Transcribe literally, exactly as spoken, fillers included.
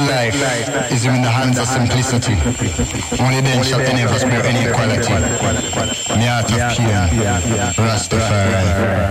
life is in the hands of simplicity. Only then shall any of us bear any equality. Me heart of pain, Rastafari.